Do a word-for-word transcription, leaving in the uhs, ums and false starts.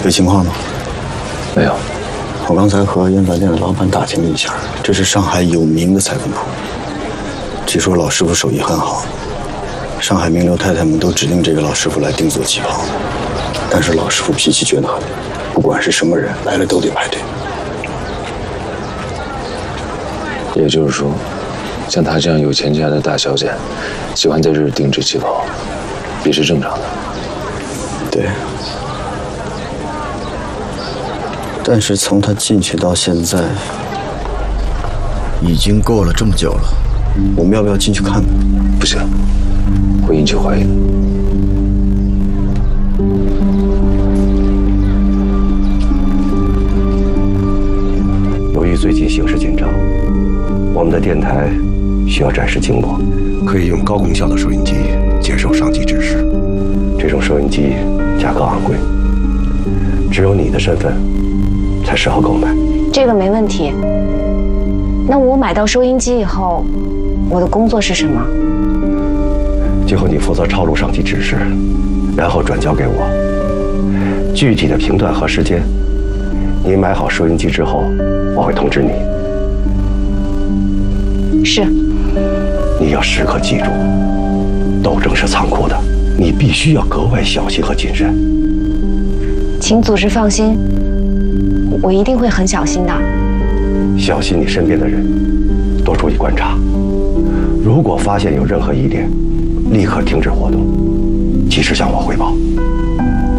情况呢？ 没有。 我刚才和烟饭店的老板打听了一下，这是上海有名的裁缝铺。据说老师傅手艺很好，上海名流太太们都指定这个老师傅来定做旗袍。但是老师傅脾气倔得很，不管是什么人来了都得排队。 也就是说，像她这样有钱家的大小姐，喜欢在这儿定制旗袍，也是正常的。 对。但是从她进去到现在，已经过了这么久了，我们要不要进去看看？ 不行，会引起怀疑。 由于最近形势紧张，我们的电台需要暂时静默， 可以用高功效的收音机接受上级指示。 这种收音机价格昂贵，只有你的身份才适合购买。 这个没问题。那我买到收音机以后，我的工作是什么？ 今后你负责抄录上级指示，然后转交给我。具体的频段和时间，你买好收音机之后，我会通知你。 是。 你要时刻记住，斗争是残酷的，你必须要格外小心和谨慎。 请组织放心，我一定会很小心的。 小心你身边的人，多注意观察。如果发现有任何疑点，立刻停止活动，及时向我汇报。